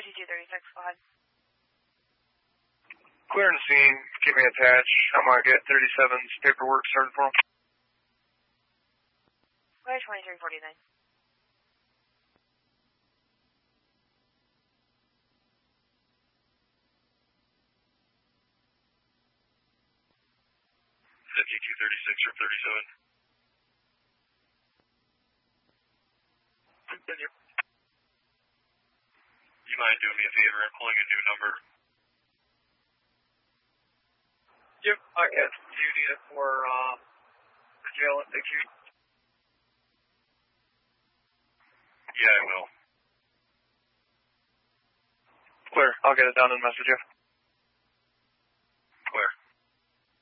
5236, go ahead. Clearing the scene, get me attached. I'm going to get 37's paperwork started for him. Clear 2349. 5236 or 37. Continue. You mind doing me a favor and pulling a new number? Yep, I got duty for the jail at Big Street. Yeah, I will. Clear. I'll get it down and message you.